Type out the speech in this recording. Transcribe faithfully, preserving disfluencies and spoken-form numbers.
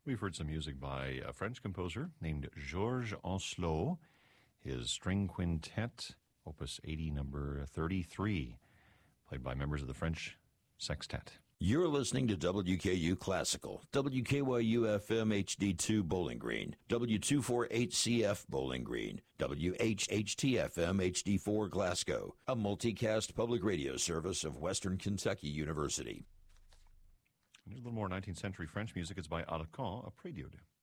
We've heard some music by a French composer named Georges Ancelot, his string quintet, Opus eighty, number thirty-three, played by members of the French Sextet. You're listening to W K U Classical, W K Y U F M H D two Bowling Green, W two forty-eight C F Bowling Green, W H H T F M H D four Glasgow, a multicast public radio service of Western Kentucky University. There's a little more nineteenth century French music. It's by Aracan, a prélude.